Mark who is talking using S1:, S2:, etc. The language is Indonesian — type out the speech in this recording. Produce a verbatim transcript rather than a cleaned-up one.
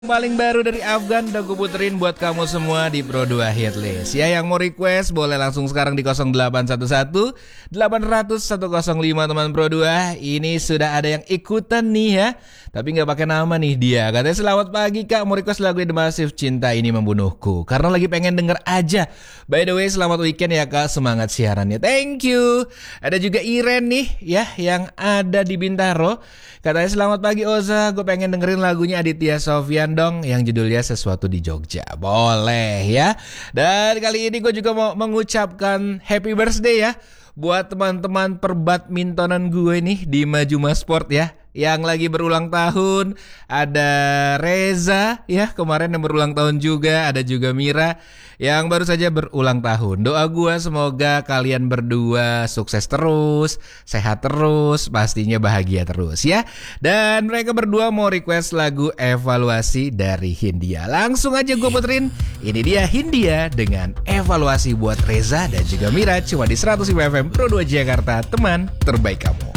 S1: Paling baru dari Afgan udah gue puterin buat kamu semua di Pro dua Hitlist. Ya, yang mau request boleh langsung sekarang di nol delapan satu satu delapan nol nol satu nol lima teman Pro dua. Ini sudah ada yang ikutan nih ya, tapi gak pakai nama nih dia. Katanya selamat pagi kak, mau request lagu The Massive Cinta Ini Membunuhku karena lagi pengen denger aja. By the way, selamat weekend ya kak, semangat siarannya. Thank you. Ada juga Iren nih ya, yang ada di Bintaro. Katanya selamat pagi Oza, gue pengen dengerin lagunya Aditya Sofyan dong yang judulnya Sesuatu di Jogja. Boleh ya. Dan kali ini gue juga mau mengucapkan happy birthday ya buat teman-teman perbadmintonan gue nih di Majuma Sport ya, yang lagi berulang tahun. Ada Reza ya kemarin yang berulang tahun juga. Ada juga Mira yang baru saja berulang tahun. Doa gue semoga kalian berdua sukses terus, sehat terus, pastinya bahagia terus ya. Dan mereka berdua mau request lagu Evaluasi dari Hindia. Langsung aja gue puterin. Ini dia Hindia dengan Evaluasi buat Reza dan juga Mira, cuma di seratus lima F M Pro dua Jakarta, teman terbaik kamu.